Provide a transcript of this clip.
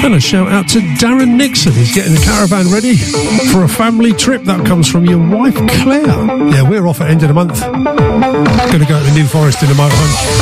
And a shout out to Darren Nixon. He's getting the caravan ready for a family trip. That comes from your wife, Claire. Yeah, we're off at the end of the month. Going to go to the New Forest in the motorhome.